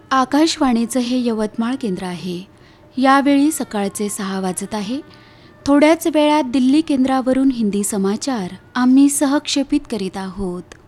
आकाशवाणीचं हे यवतमाळ केंद्र आहे. यावेळी सकाळचे 6 वाजत आहे. थोड्याच वेळात दिल्ली केंद्रावरून हिंदी समाचार आम्ही सहक्षेपित करीत आहोत.